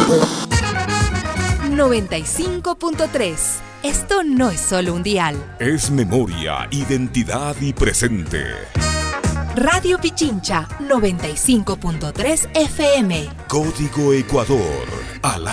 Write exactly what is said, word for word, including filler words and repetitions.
noventa y cinco punto tres. Esto no es solo un dial. Es memoria, identidad y presente. Radio Pichincha, noventa y cinco punto tres F M. Código Ecuador. Al